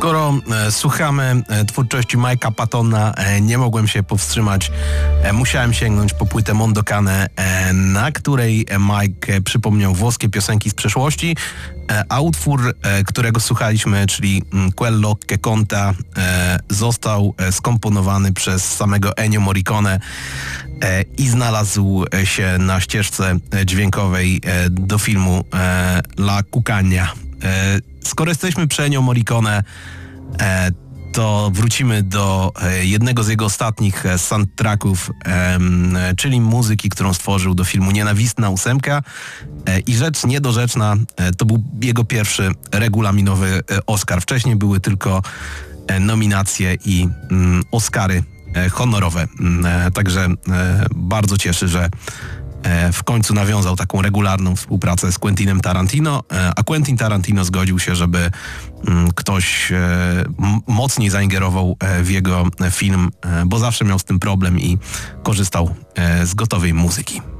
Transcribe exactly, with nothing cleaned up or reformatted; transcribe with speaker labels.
Speaker 1: Skoro e, słuchamy e, twórczości Mike'a Pattona, e, nie mogłem się powstrzymać. E, musiałem sięgnąć po płytę Mondokane, e, na której Mike e, przypomniał włoskie piosenki z przeszłości, e, a utwór, e, którego słuchaliśmy, czyli Quello che conta, e, został e, skomponowany przez samego Ennio Morricone e, i znalazł się na ścieżce dźwiękowej e, do filmu e, La Cuccagna. E, skoro jesteśmy przy Ennio Morricone, e, to wrócimy do e, jednego z jego ostatnich e, soundtracków, e, czyli muzyki, którą stworzył do filmu Nienawistna ósemka. E, I rzecz niedorzeczna, e, to był jego pierwszy regulaminowy e, Oscar. Wcześniej były tylko e, nominacje i mm, Oscary e, honorowe. E, także e, bardzo cieszy, że w końcu nawiązał taką regularną współpracę z Quentinem Tarantino, a Quentin Tarantino zgodził się, żeby ktoś mocniej zaingerował w jego film, bo zawsze miał z tym problem i korzystał z gotowej muzyki.